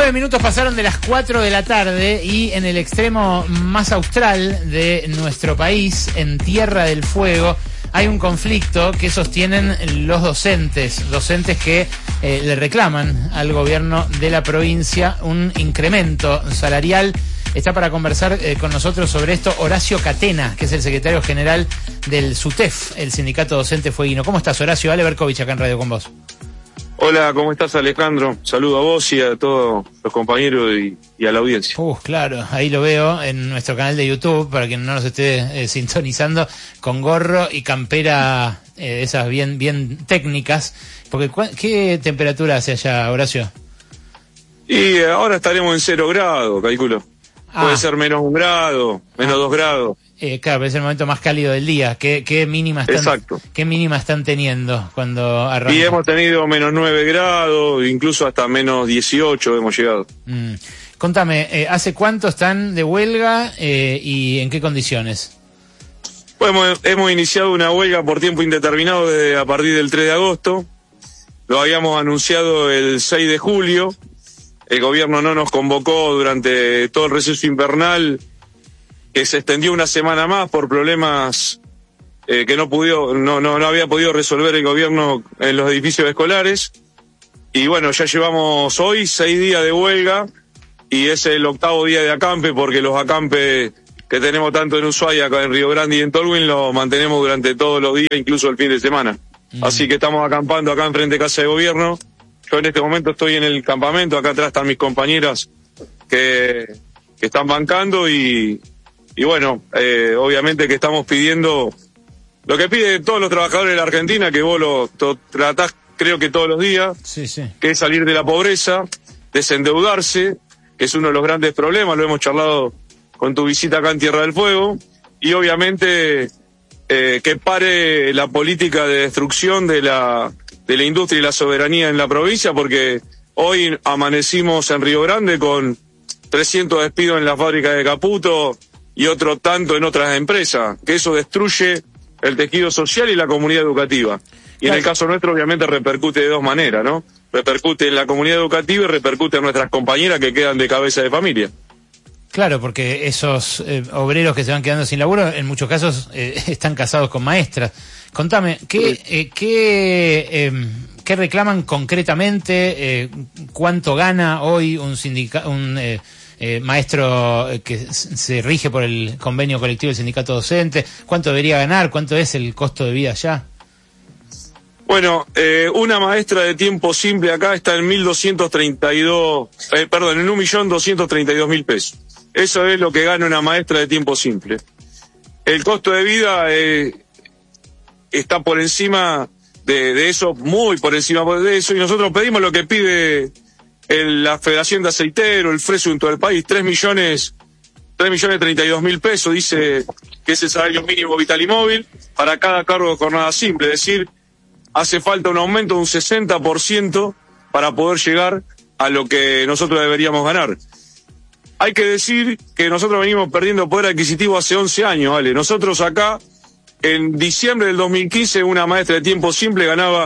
9 minutos pasaron de las 4 de la tarde y en el extremo más austral de nuestro país, en Tierra del Fuego, hay un conflicto que sostienen los docentes que le reclaman al gobierno de la provincia un incremento salarial. Está para conversar con nosotros sobre esto Horacio Catena, que es el secretario general del SUTEF, el sindicato docente fueguino. ¿Cómo estás, Horacio? Ale Berkovich acá en Radio con vos. Hola, ¿cómo estás, Alejandro? Saludo a vos y a todos los compañeros y a la audiencia. Claro, ahí lo veo en nuestro canal de YouTube, para quien no nos esté sintonizando, con gorro y campera esas bien técnicas. Porque ¿qué temperatura hace allá, Horacio? Y ahora estaremos en 0 grados, calculo. Puede ser menos 1 grado, menos 2 grados. Claro, es el momento más cálido del día. ¿Qué mínima están teniendo cuando arranca? Y hemos tenido menos 9 grados, incluso hasta menos 18 hemos llegado. Contame, ¿hace cuánto están de huelga y en qué condiciones? Bueno, hemos iniciado una huelga por tiempo indeterminado a partir del 3 de agosto. Lo habíamos anunciado el 6 de julio. El gobierno no nos convocó durante todo el receso invernal, que se extendió una semana más por problemas que no había podido resolver el gobierno en los edificios escolares. Y bueno, ya llevamos hoy 6 días de huelga y es el 8º día de acampe, porque los acampes que tenemos tanto en Ushuaia, acá en Río Grande y en Tolwyn los mantenemos durante todos los días, incluso el fin de semana. Así que estamos acampando acá en frente de Casa de Gobierno. Yo en este momento estoy en el campamento, acá atrás están mis compañeras que están bancando y bueno, obviamente que estamos pidiendo lo que piden todos los trabajadores de la Argentina, que vos lo tratás creo que todos los días, sí. Que es salir de la pobreza, desendeudarse, que es uno de los grandes problemas, lo hemos charlado con tu visita acá en Tierra del Fuego, y obviamente que pare la política de destrucción de la industria y la soberanía en la provincia, porque hoy amanecimos en Río Grande con 300 despidos en la fábrica de Caputo y otro tanto en otras empresas, que eso destruye el tejido social y la comunidad educativa. Y en el caso nuestro obviamente repercute de dos maneras, ¿no? Repercute en la comunidad educativa y repercute en nuestras compañeras que quedan de cabeza de familia. Claro, porque esos obreros que se van quedando sin laburo, en muchos casos están casados con maestras. Contame, ¿qué reclaman concretamente? ¿Cuánto gana hoy un maestro que se rige por el convenio colectivo del sindicato docente? ¿Cuánto debería ganar? ¿Cuánto es el costo de vida allá? Bueno, una maestra de tiempo simple acá está en 1.232.000 pesos. Eso es lo que gana una maestra de tiempo simple. El costo de vida está por encima de eso, muy por encima de eso, y nosotros pedimos lo que pide la Federación de Aceiteros, el FRESU en todo el país, 3.032.000 pesos, dice que es el salario mínimo vital y móvil para cada cargo de jornada simple, es decir, hace falta un aumento de un 60% para poder llegar a lo que nosotros deberíamos ganar. Hay que decir que nosotros venimos perdiendo poder adquisitivo hace 11 años, ¿vale? Nosotros acá, en diciembre del 2015, una maestra de tiempo simple ganaba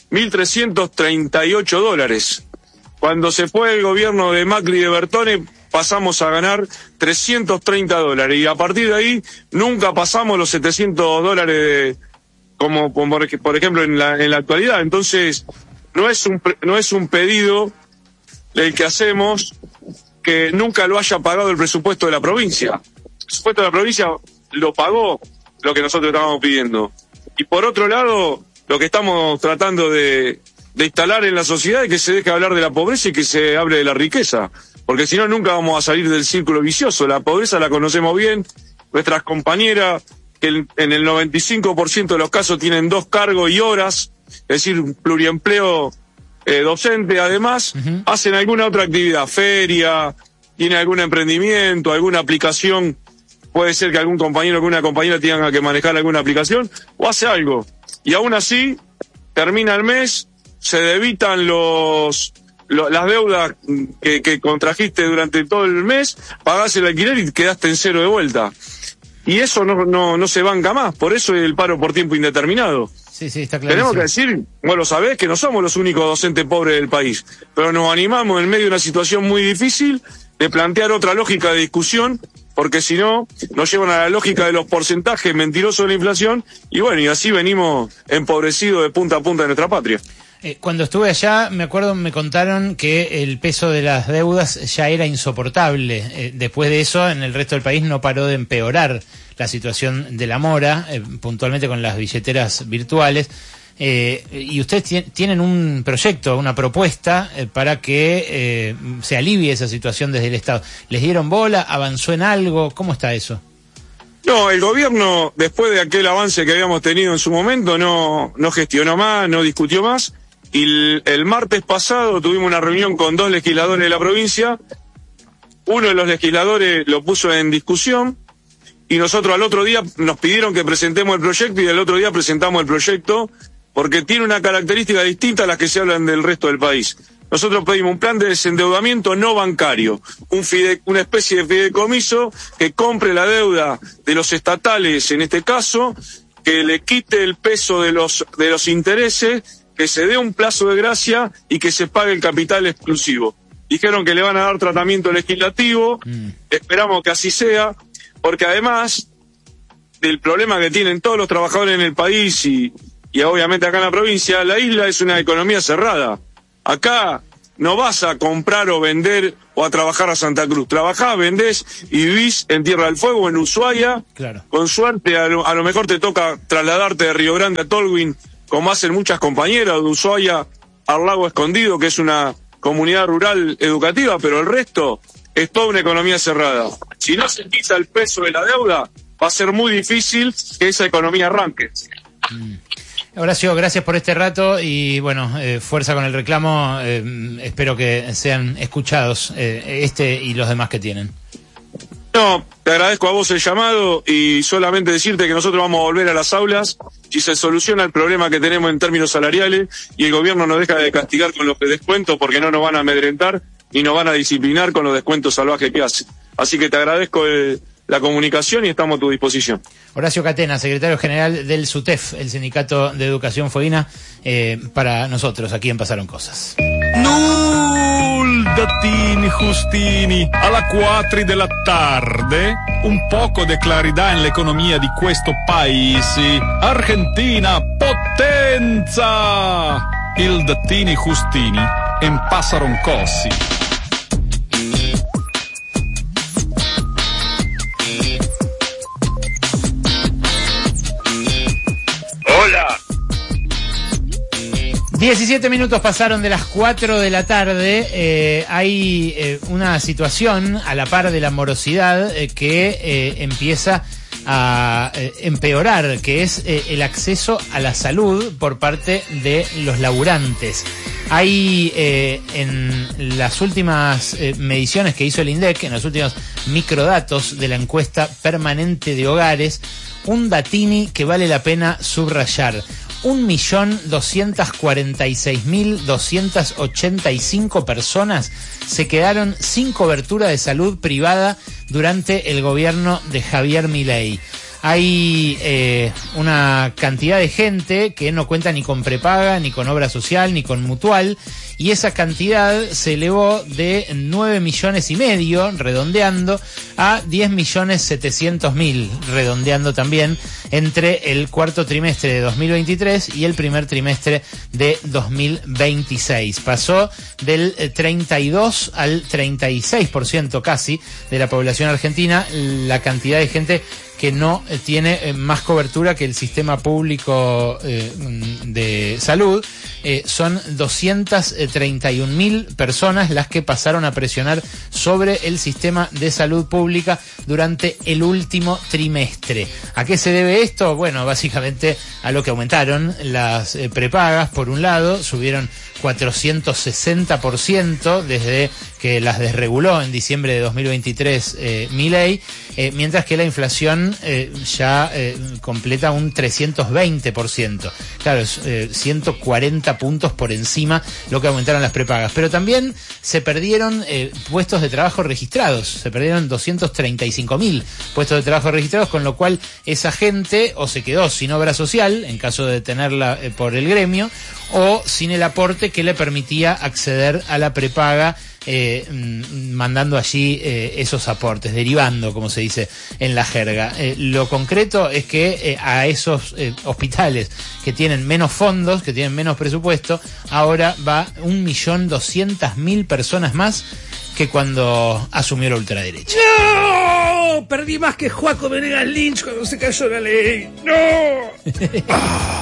$1.338. Cuando se fue el gobierno de Macri y de Bertone, pasamos a ganar $330. Y a partir de ahí, nunca pasamos los $700 como por ejemplo en la actualidad. Entonces, no es un pedido el que hacemos que nunca lo haya pagado el presupuesto de la provincia. El presupuesto de la provincia lo pagó lo que nosotros estábamos pidiendo. Y por otro lado, lo que estamos tratando de instalar en la sociedad es que se deje hablar de la pobreza y que se hable de la riqueza. Porque si no, nunca vamos a salir del círculo vicioso. La pobreza la conocemos bien. Nuestras compañeras, que en el 95% de los casos tienen 2 cargos y horas, es decir, pluriempleo docente, además, hacen alguna otra actividad, feria, tiene algún emprendimiento, alguna aplicación, puede ser que algún compañero o alguna compañera tenga que manejar alguna aplicación, o hace algo. Y aún así, termina el mes, se debitan las deudas que contrajiste durante todo el mes, pagás el alquiler y quedaste en cero de vuelta. y eso no se banca más, por eso el paro por tiempo indeterminado. Sí, está clarísimo. Tenemos que decir, vos lo sabés, que no somos los únicos docentes pobres del país, pero nos animamos en medio de una situación muy difícil de plantear otra lógica de discusión, porque si no, nos llevan a la lógica de los porcentajes mentirosos de la inflación, y bueno, y así venimos empobrecidos de punta a punta de nuestra patria. Cuando estuve allá, me acuerdo, me contaron que el peso de las deudas ya era insoportable. Después de eso, en el resto del país no paró de empeorar la situación de la mora, puntualmente con las billeteras virtuales. Y ustedes tienen un proyecto, una propuesta para que se alivie esa situación desde el Estado. ¿Les dieron bola? ¿Avanzó en algo? ¿Cómo está eso? No, el gobierno, después de aquel avance que habíamos tenido en su momento, no gestionó más, no discutió más. Y el martes pasado tuvimos una reunión con 2 legisladores de la provincia. Uno de los legisladores lo puso en discusión y nosotros al otro día nos pidieron que presentemos el proyecto y al otro día presentamos el proyecto porque tiene una característica distinta a las que se hablan del resto del país. Nosotros pedimos un plan de desendeudamiento no bancario, una especie de fideicomiso que compre la deuda de los estatales, en este caso, que le quite el peso de los intereses, que se dé un plazo de gracia y que se pague el capital exclusivo. Dijeron que le van a dar tratamiento legislativo, esperamos que así sea, porque además del problema que tienen todos los trabajadores en el país y obviamente acá en la provincia, la isla es una economía cerrada. Acá no vas a comprar o vender o a trabajar a Santa Cruz. Trabajás, vendés y vivís en Tierra del Fuego, en Ushuaia. Claro. Con suerte, a lo mejor te toca trasladarte de Río Grande a Tolwyn, como hacen muchas compañeras, de Ushuaia al Lago Escondido, que es una comunidad rural educativa, pero el resto es toda una economía cerrada. Si no se quita el peso de la deuda, va a ser muy difícil que esa economía arranque. Horacio, gracias por este rato y bueno, fuerza con el reclamo, espero que sean escuchados y los demás que tienen. No, te agradezco a vos el llamado y solamente decirte que nosotros vamos a volver a las aulas si se soluciona el problema que tenemos en términos salariales y el gobierno nos deja de castigar con los descuentos porque no nos van a amedrentar ni nos van a disciplinar con los descuentos salvajes que hace. Así que te agradezco la comunicación y estamos a tu disposición. Horacio Catena, secretario general del SUTEF, el Sindicato de Educación Fueguina, para nosotros, aquí en Pasaron Cosas. Datini Justini, alla 4 della tarde, un poco di clarità nell'economia di questo paese. Argentina, potenza! Il Datini Justini en Pasaron Cossi. Hola. 17 minutos pasaron de las 4 de la tarde. Hay una situación a la par de la morosidad que empieza a empeorar, que es el acceso a la salud por parte de los laburantes. Hay en las últimas mediciones que hizo el INDEC, en los últimos microdatos de la encuesta permanente de hogares, un datini que vale la pena subrayar. 1.246.285 personas se quedaron sin cobertura de salud privada durante el gobierno de Javier Milei. Hay una cantidad de gente que no cuenta ni con prepaga, ni con obra social, ni con mutual, y esa cantidad se elevó de 9,5 millones, redondeando, a 10.700.000, redondeando también, entre el cuarto trimestre de 2023 y el primer trimestre de 2026. Pasó del 32 al 36% casi de la población argentina la cantidad de gente que no tiene más cobertura que el sistema público de salud. Son 231.000 personas las que pasaron a presionar sobre el sistema de salud pública durante el último trimestre. ¿A qué se debe esto? Bueno, básicamente a lo que aumentaron las prepagas, por un lado, subieron 460% desde que las desreguló en diciembre de 2023 Milei, mientras que la inflación ya completa un 320%. Claro, es 140 puntos por encima lo que aumentaron las prepagas. Pero también se perdieron puestos de trabajo registrados, se perdieron 235.000 puestos de trabajo registrados, con lo cual esa gente o se quedó sin obra social, en caso de tenerla por el gremio, o sin el aporte que le permitía acceder a la prepaga, mandando allí esos aportes, derivando, como se dice en la jerga. Lo concreto es que a esos hospitales que tienen menos fondos, que tienen menos presupuesto, ahora va 1.200.000 personas más que cuando asumió la ultraderecha. ¡No! Perdí más que Joaco Venegas Lynch cuando se cayó la ley. ¡No!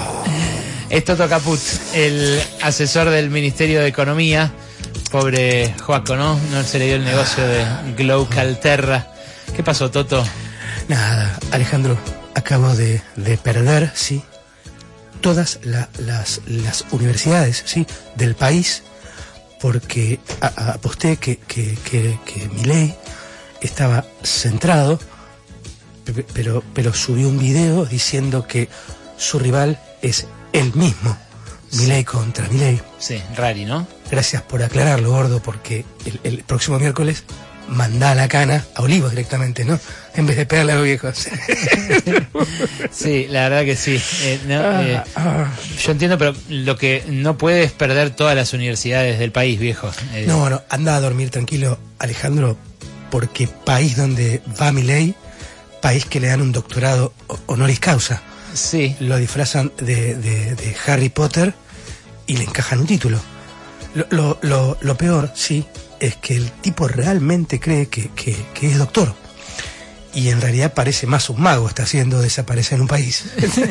Es Toto Caput, el asesor del Ministerio de Economía. Pobre Joaco, ¿no? No se le dio el negocio de Glaucalterra. ¿Qué pasó, Toto? Nada, Alejandro, acabo de perder, sí, todas las universidades, sí, del país, porque aposté que Milei estaba centrado, pero subió un video diciendo que su rival es él mismo. Milei contra Milei. Sí, rari, ¿no? Gracias por aclararlo, gordo, porque el próximo miércoles mandá la cana a Olivos directamente, ¿no? En vez de pegarle a los viejos. Sí, la verdad que sí. Yo entiendo, pero lo que no puede es perder todas las universidades del país, viejo. No, anda a dormir tranquilo, Alejandro, porque país donde va Milei, país que le dan un doctorado honoris causa. Sí. Lo disfrazan de Harry Potter y le encajan un título. Lo peor, sí, es que el tipo realmente cree que es doctor. Y en realidad parece más un mago, está haciendo desaparecer un país.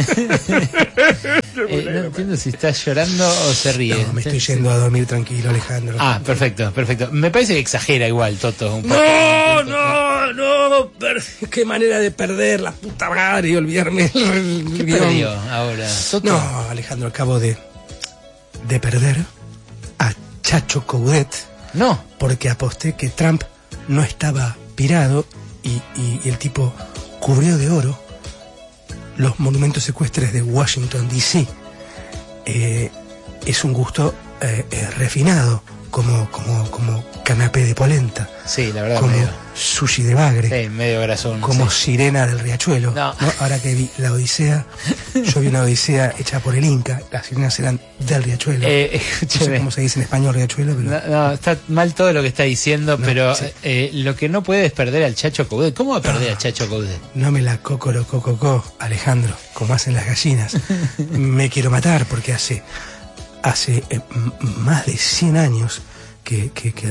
No entiendo si está llorando o se ríe. No, me estoy yendo a dormir tranquilo, Alejandro. Ah, perfecto. Me parece que exagera igual, Toto. Un poco. No, qué manera de perder, la puta madre, y olvidarme el guión. Perdió ahora, Toto? No, Alejandro, acabo de perder a Chacho Coudet. No. Porque aposté que Trump no estaba pirado y el tipo cubrió de oro los monumentos ecuestres de Washington, D.C. Es un gusto refinado, como canapé de polenta. Sí, la verdad. Como medio. Sushi de bagre. Sí, medio grasón. Como sí. Sirena del Riachuelo. No. Ahora que vi la Odisea, yo vi una Odisea hecha por el Inca. Las sirenas eran del Riachuelo. No sé cómo se dice en español Riachuelo, pero... No, está mal todo lo que está diciendo, no, pero sí. Lo que no puede es perder al Chacho Coudet. ¿Cómo va a perder al Chacho Coudet? No me la cocoro, Alejandro, como hacen las gallinas. Me quiero matar porque hace más de 100 años que